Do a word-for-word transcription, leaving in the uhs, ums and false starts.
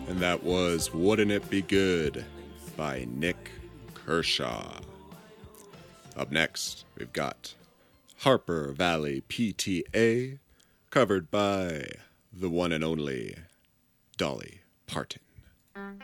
And that was Wouldn't It Be Good by Nick Kershaw. Up next, we've got Harper Valley P T A, covered by the one and only Dolly Parton.